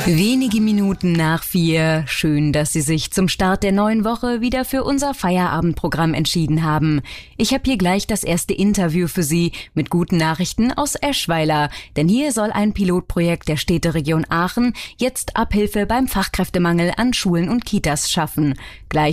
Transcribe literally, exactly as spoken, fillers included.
Wenige Minuten nach vier. Schön, dass Sie sich zum Start der neuen Woche wieder für unser Feierabendprogramm entschieden haben. Ich habe hier gleich das erste Interview für Sie mit guten Nachrichten aus Eschweiler. Denn hier soll ein Pilotprojekt der Städteregion Aachen jetzt Abhilfe beim Fachkräftemangel an Schulen und Kitas schaffen. Gleich